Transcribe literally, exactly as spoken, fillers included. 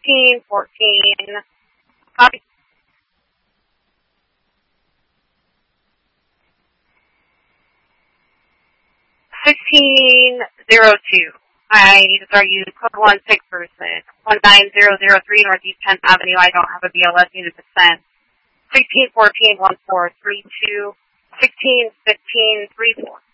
sixteen fourteen. Copy. sixteen oh two. I are you code one six person. one nine zero zero three Northeast tenth Avenue. I don't have a B L S unit to send. sixteen fourteen one four three two. sixteen fifteen three four.